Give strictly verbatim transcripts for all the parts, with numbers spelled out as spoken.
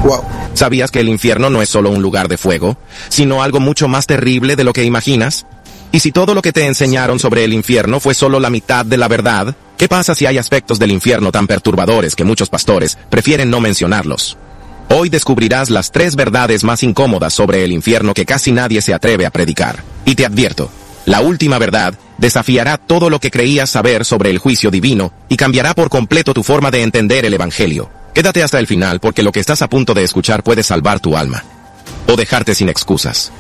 Wow. ¿Sabías que el infierno no es solo un lugar de fuego, sino algo mucho más terrible de lo que imaginas? Y si todo lo que te enseñaron sobre el infierno fue solo la mitad de la verdad, ¿qué pasa si hay aspectos del infierno tan perturbadores que muchos pastores prefieren no mencionarlos? Hoy descubrirás las tres verdades más incómodas sobre el infierno que casi nadie se atreve a predicar. Y te advierto, la última verdad desafiará todo lo que creías saber sobre el juicio divino y cambiará por completo tu forma de entender el evangelio. Quédate hasta el final porque lo que estás a punto de escuchar puede salvar tu alma. O dejarte sin excusas.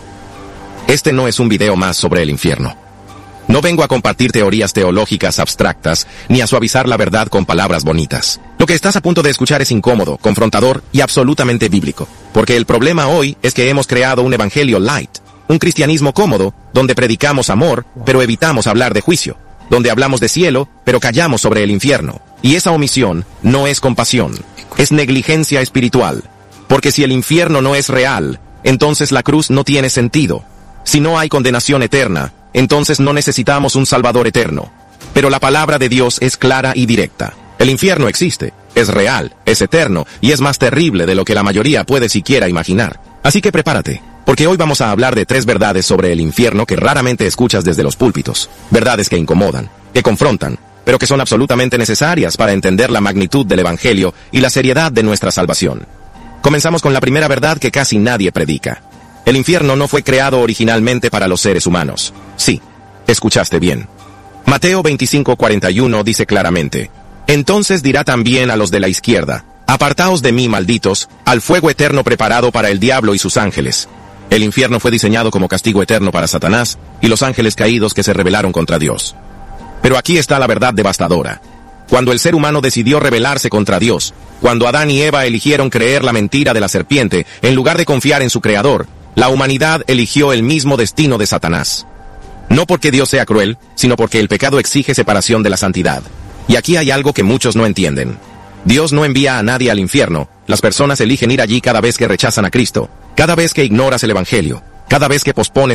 Este no es un video más sobre el infierno. No vengo a compartir teorías teológicas abstractas, ni a suavizar la verdad con palabras bonitas. Lo que estás a punto de escuchar es incómodo, confrontador y absolutamente bíblico. Porque el problema hoy es que hemos creado un evangelio light, un cristianismo cómodo, donde predicamos amor, pero evitamos hablar de juicio. Donde hablamos de cielo, pero callamos sobre el infierno. Y esa omisión no es compasión, es negligencia espiritual. Porque si el infierno no es real, entonces la cruz no tiene sentido. Si no hay condenación eterna, entonces no necesitamos un Salvador eterno. Pero la palabra de Dios es clara y directa. El infierno existe, es real, es eterno, y es más terrible de lo que la mayoría puede siquiera imaginar. Así que prepárate, porque hoy vamos a hablar de tres verdades sobre el infierno que raramente escuchas desde los púlpitos. Verdades que incomodan, que confrontan, pero que son absolutamente necesarias para entender la magnitud del evangelio y la seriedad de nuestra salvación. Comenzamos con la primera verdad que casi nadie predica. El infierno no fue creado originalmente para los seres humanos. Sí, escuchaste bien. Mateo veinticinco cuarenta y uno dice claramente: entonces dirá también a los de la izquierda: apartaos de mí, malditos, al fuego eterno preparado para el diablo y sus ángeles. El infierno fue diseñado como castigo eterno para Satanás y los ángeles caídos que se rebelaron contra Dios. Pero aquí está la verdad devastadora. Cuando el ser humano decidió rebelarse contra Dios, cuando Adán y Eva eligieron creer la mentira de la serpiente en lugar de confiar en su Creador, la humanidad eligió el mismo destino de Satanás. No porque Dios sea cruel, sino porque el pecado exige separación de la santidad. Y aquí hay algo que muchos no entienden. Dios no envía a nadie al infierno, las personas eligen ir allí cada vez que rechazan a Cristo, cada vez que ignoras el evangelio, cada vez que pospones